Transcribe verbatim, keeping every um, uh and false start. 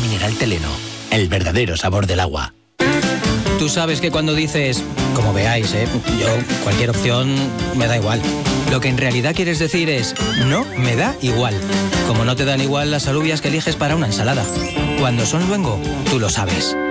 mineral Teleno, el verdadero sabor del agua. Tú sabes que cuando dices, como veáis, ¿eh? yo, cualquier opción me da igual. Lo que en realidad quieres decir es, no me da igual. Como no te dan igual las alubias que eliges para una ensalada. Cuando son luengo, tú lo sabes.